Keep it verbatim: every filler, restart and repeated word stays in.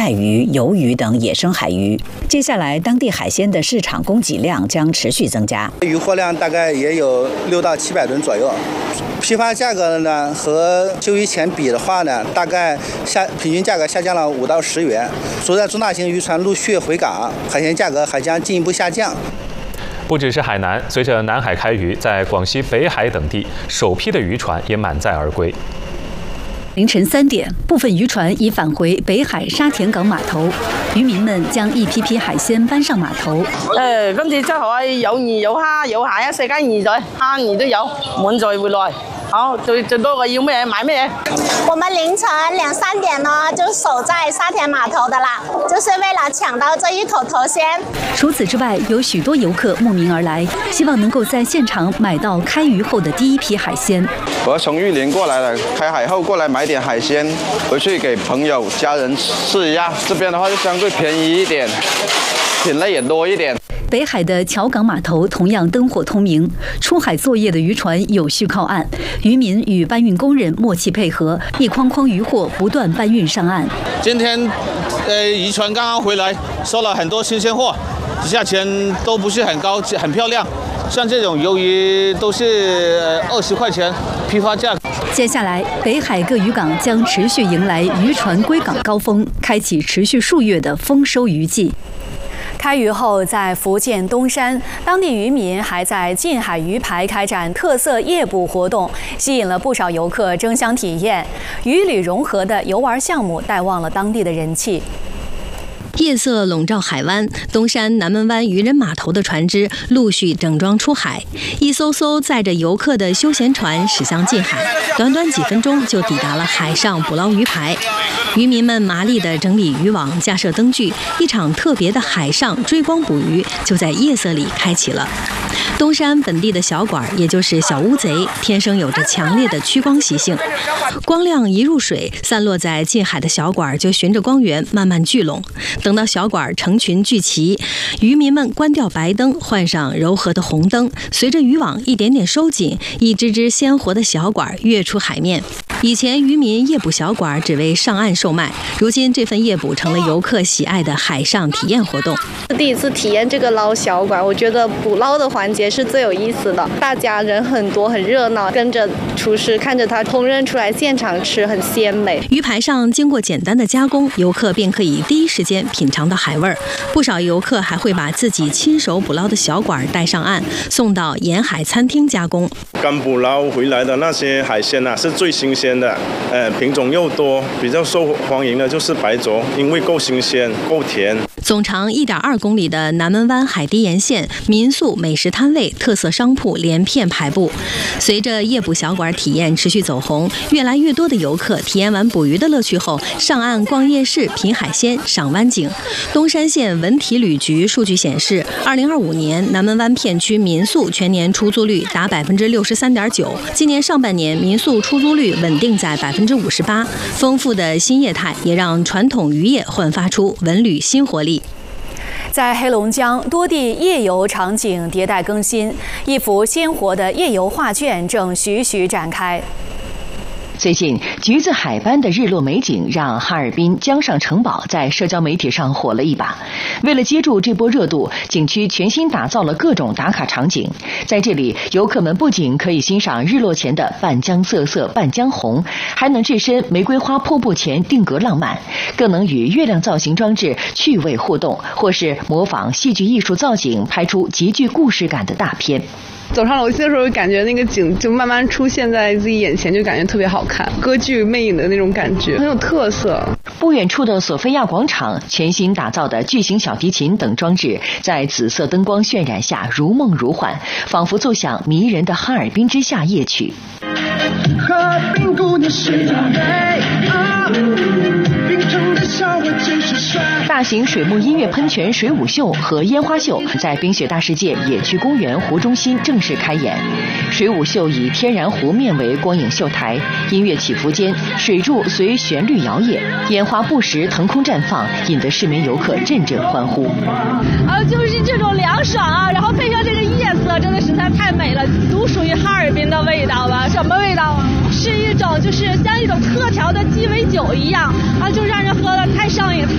带鱼、鱿鱼等野生海鱼。接下来，当地海鲜的市场供给量将持续增加， 鱼货量大概也有六到七百吨左右。批发价格呢，和就疫前比的话呢，大概下平均价格下降了五到十元。随着中大型渔船陆续回港，海鲜价格还将进一步下降。 不只是海南，随着南海开渔，在广西北海等地，首批的渔船也满载而归。 凌晨三点，部分渔船已返回北海沙田港碼頭，漁民們將一批批海鮮搬上碼頭。 誒，今次真好啊！有魚有蝦有蟹啊，世界魚仔蝦魚都有，滿載回來。好，最最多個要咩買咩？ 我們凌晨兩三點呢就守在沙田碼頭的啦，就是為了搶到這一口頭鮮。 除此之外，有許多遊客慕名而來，希望能夠在現場買到開漁後的第一批海鮮。 我從玉林過來了，開海後過來買點海鮮，回去給朋友家人試一下。這邊的話就相對便宜一點，品類也多一點。 北海的橋港碼頭同樣燈火通明，出海作業的漁船有序靠岸，漁民與搬運工人默契配合，一筐筐漁貨不斷搬運上岸。 今天，呃，漁船剛剛回來，收了很多新鮮貨，價錢都不是很高，很漂亮。像這種魷魚都是二十塊錢批發價。 接下來，北海各漁港將持續迎來漁船歸港高峰，開啟持續數月的豐收漁季。開漁後，在福建東山，當地漁民還在近海魚排開展特色夜捕活動，吸引了不少遊客爭相體驗。漁旅融合的遊玩項目帶旺了當地的人氣。夜色籠罩海灣，東山南門灣漁人碼頭的船隻陸續整裝出海，一艘艘載着遊客的休閒船駛向近海，短短幾分鐘就抵達了海上捕撈魚排。漁民們麻利地整理漁網，架設燈具，一場特別的海上追光捕魚就在夜色裡開啟了。東山本地的小管，也就是小烏賊，天生有着強烈的趨光習性。光亮一入水，散落在近海的小管就循着光源慢慢聚攏。等到小管成群聚齊，漁民們關掉白燈，換上柔和的紅燈，隨着漁網一點點收緊，一隻隻鮮活的小管躍出海面。以前漁民夜捕小管只為上岸售賣，如今這份夜捕成了遊客喜愛的海上體驗活動。 第一次體驗這個撈小管，我覺得捕撈的環節是最有意思的，大家人很多，很熱鬧，跟着廚師看着他烹飪出來，現場吃很鮮美。魚排上經過簡單的加工，遊客便可以第一時間品嘗到海味兒。不少遊客還會把自己親手捕撈的小管帶上岸，送到沿海餐廳加工。 剛捕撈回來的那些海鮮啊，是最新鮮的，呃，品種又多，比較受歡迎的就是白灼，因為夠新鮮，夠甜。 總長一點二公里的南門灣海堤沿線，民宿、美食攤位、特色商鋪連片排布。隨着夜捕小管體驗持續走紅，越來越多的遊客體驗完捕魚的樂趣後，上岸逛夜市、品海鮮、賞灣景。東山縣文體旅局數據顯示，二零二五年南門灣片區民宿全年出租率達百分之六十三點九，今年上半年民宿出租率穩定在百分之五十八。豐富的新業態也讓傳統漁業煥發出文旅新活力。在黑龍江，多地夜遊場景迭代更新，一幅鮮活的夜遊畫卷正徐徐展開。 最近，橘子海般的日落美景讓哈爾濱江上城堡在社交媒體上火了一把。為了接住這波熱度，景區全新打造了各種打卡場景。在這裡，遊客們不僅可以欣賞日落前的半江瑟瑟半江紅，還能置身玫瑰花瀑布前定格浪漫，更能與月亮造型裝置趣味互動，或是模仿戲劇藝術造景，拍出極具故事感的大片。 走上樓梯的時候，感覺那個景就慢慢出現在自己眼前，就感覺特別好看，歌劇魅影的那種感覺，很有特色。 不遠處的索菲亞廣場，全新打造的巨型小提琴等裝置，在紫色燈光渲染下如夢如幻，仿佛奏響迷人的哈爾濱之夏夜曲。哈爾濱姑娘是大美啊，大型水幕音樂噴泉水舞秀和煙花秀在冰雪大世界野區公園湖中心正式開演。水舞秀以天然湖面為光影秀台，音樂起伏間，水柱隨旋律搖曳，煙花不時騰空綻放，引得市民遊客陣陣歡呼。 啊，就是這種涼爽啊，然後配上這個夜色，真的實在太美了，獨屬於哈爾濱的味道吧？什麼味道啊？是一種就是像一種特調的雞尾酒一樣啊，就讓人喝了太上癮，